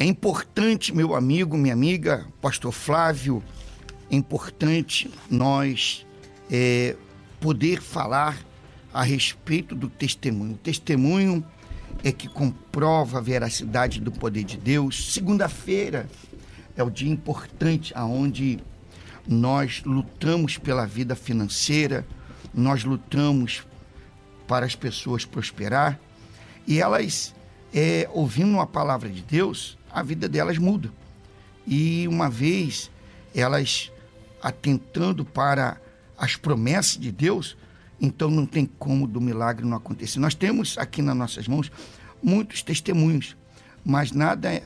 É importante, meu amigo, minha amiga, pastor Flávio, é importante nós poder falar a respeito do testemunho. O testemunho é que comprova a veracidade do poder de Deus. Segunda-feira é o dia importante onde nós lutamos pela vida financeira, nós lutamos para as pessoas prosperar e elas, ouvindo a palavra de Deus, a vida delas muda. E uma vez elas atentando para as promessas de Deus, então não tem como do milagre não acontecer. Nós temos aqui nas nossas mãos muitos testemunhos, mas nada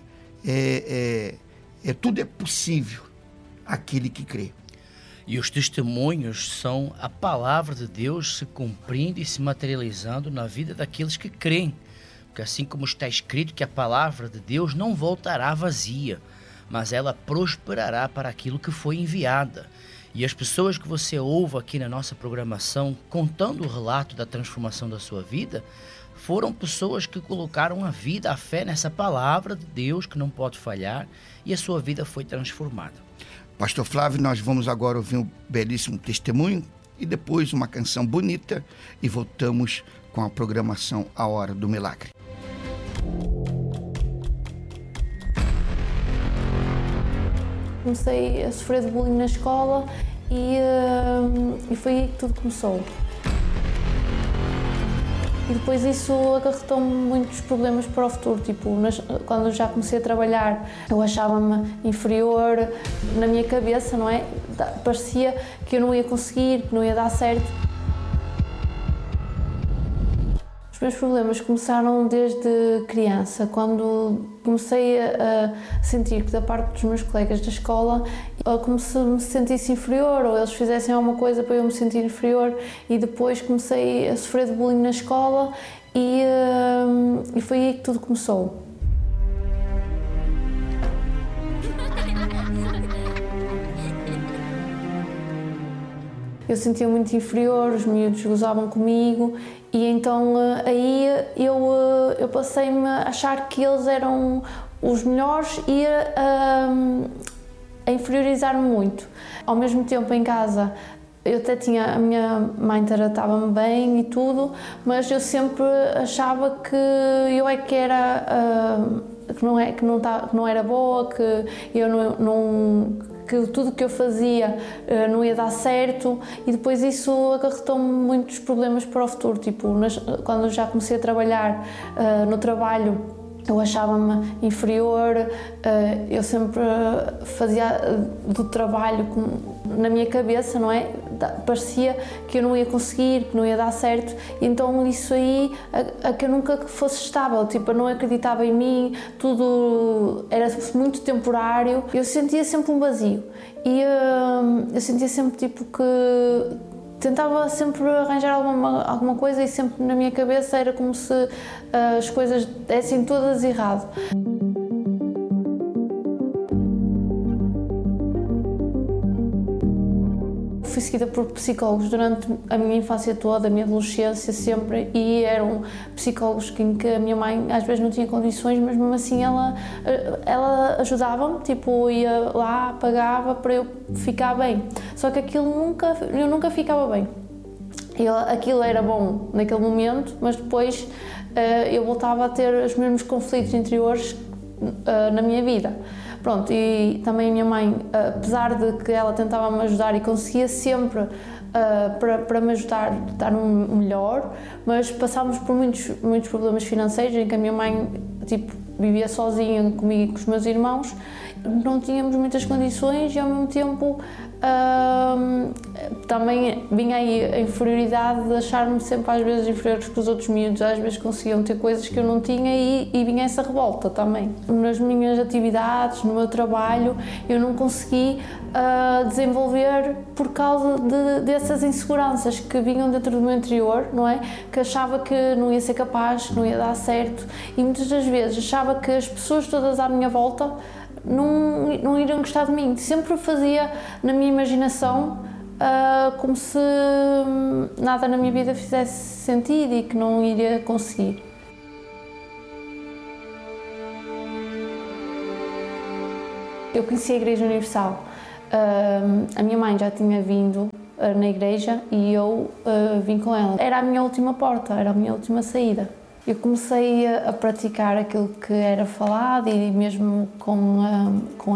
tudo é possível àquele que crê. E os testemunhos são a palavra de Deus se cumprindo e se materializando na vida daqueles que creem. Porque assim como está escrito que a palavra de Deus não voltará vazia, mas ela prosperará para aquilo que foi enviada. E as pessoas que você ouve aqui na nossa programação, contando o relato da transformação da sua vida, foram pessoas que colocaram a vida, a fé nessa palavra de Deus que não pode falhar, e a sua vida foi transformada. Pastor Flávio, nós vamos agora ouvir um belíssimo testemunho e depois uma canção bonita e voltamos com a programação A Hora do Milagre. Comecei a sofrer de bullying na escola e foi aí que tudo começou. E depois isso acarretou-me muitos problemas para o futuro, tipo, quando eu já comecei a trabalhar, eu achava-me inferior na minha cabeça, não é? Parecia que eu não ia conseguir, que não ia dar certo. Os meus problemas começaram desde criança, quando comecei a sentir que da parte dos meus colegas da escola, como se me sentisse inferior, ou eles fizessem alguma coisa para eu me sentir inferior, e depois comecei a sofrer de bullying na escola e foi aí que tudo começou. Eu sentia muito inferior, os miúdos gozavam comigo e então aí eu passei-me a achar que eles eram os melhores e a inferiorizar-me muito. Ao mesmo tempo em casa eu até tinha, a minha mãe tratava-me bem e tudo, mas eu sempre achava que eu é que era, que não era boa, que eu que tudo que eu fazia não ia dar certo, e depois isso acarretou-me muitos problemas para o futuro, tipo, quando eu já comecei a trabalhar no trabalho, eu achava-me inferior, eu sempre fazia do trabalho na minha cabeça, não é? Parecia que eu não ia conseguir, que não ia dar certo, então isso aí, a que eu nunca fosse estável, tipo, eu não acreditava em mim, tudo era muito temporário, eu sentia sempre um vazio e eu sentia sempre tipo que tentava sempre arranjar alguma coisa e sempre na minha cabeça era como se as coisas dessem todas errado. Fui seguida por psicólogos durante a minha infância toda, a minha adolescência sempre, e eram psicólogos em que a minha mãe às vezes não tinha condições, mas mesmo assim ela ajudava-me, tipo, ia lá, pagava para eu ficar bem. Só que eu nunca ficava bem. Aquilo era bom naquele momento, mas depois eu voltava a ter os mesmos conflitos interiores na minha vida. Pronto, e também a minha mãe, apesar de que ela tentava me ajudar e conseguia sempre para me ajudar a estar melhor, mas passámos por muitos problemas financeiros em que a minha mãe tipo, vivia sozinha comigo e com os meus irmãos, não tínhamos muitas condições e ao mesmo tempo também vinha aí a inferioridade de achar-me sempre às vezes inferior que os outros miúdos, às vezes conseguiam ter coisas que eu não tinha e vinha essa revolta também. Nas minhas atividades, no meu trabalho, eu não consegui desenvolver por causa dessas inseguranças que vinham dentro do meu interior, não é? Que achava que não ia ser capaz, que não ia dar certo e muitas das vezes achava que as pessoas todas à minha volta não iriam gostar de mim. Sempre fazia na minha imaginação como se nada na minha vida fizesse sentido e que não iria conseguir. Eu conheci a Igreja Universal. A minha mãe já tinha vindo na igreja e eu vim com ela. Era a minha última porta, era a minha última saída. Eu comecei a praticar aquilo que era falado e mesmo com